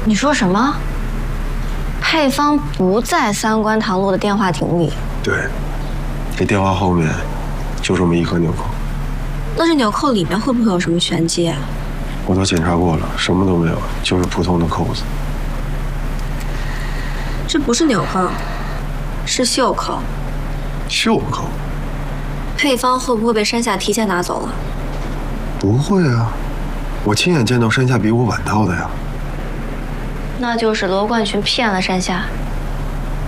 你说什么？配方不在三官堂录的电话亭里。 对，这电话后面就这么一颗纽扣。 那这纽扣里面会不会有什么玄机啊？ 我都检查过了，什么都没有，就是普通的扣子。 这不是纽扣，是袖扣。 袖扣？ 配方会不会被山下提前拿走了？ 不会啊，我亲眼见到山下比我晚到的呀。 那就是罗冠群骗了山下，